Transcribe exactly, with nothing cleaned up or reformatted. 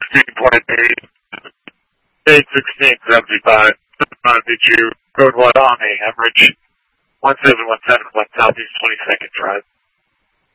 sixteen twenty-eight, eight sixteen seventy-five. Uh, did you code one on me, average one seven one seven one Southeast twenty-second Drive?